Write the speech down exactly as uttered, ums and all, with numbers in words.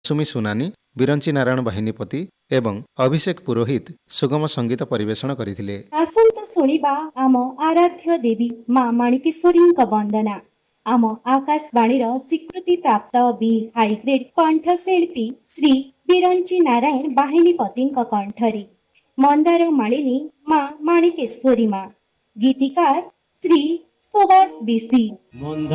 ସୁମି ସୁନାନୀ, ବିରଞ୍ଚି ନାରାୟଣ ବାହିନୀପତି ଏବଂ ଅଭିଷେକ ପୁରୋହିତ ସୁଗମ ସଙ୍ଗୀତ ପରିବେଷଣ କରିଥିଲେ। ଆସନ୍ତୁ ଶୁଣିବା ଆମ ଆରାଧ୍ୟ ଦେବୀ ମା ମାଣିକେଶ୍ୱରୀଙ୍କ ବନ୍ଦନା। ଆମ ଆକାଶବାଣୀର ସ୍ୱୀକୃତି ପ୍ରାପ୍ତ ବି ହାଇଗ୍ରେଡ୍ କଣ୍ଠଶିଳ୍ପୀ ଶ୍ରୀ ବିରଞ୍ଚି ନାରାୟଣ ବାହିନୀପତିଙ୍କ କଣ୍ଠରେ ମନ୍ଦାର ମାଳିନୀ ମା ମାଣିକେଶ୍ୱରୀ ମା, ଗୀତିକାର ଶ୍ରୀ ସୁବାସ ବିଶି।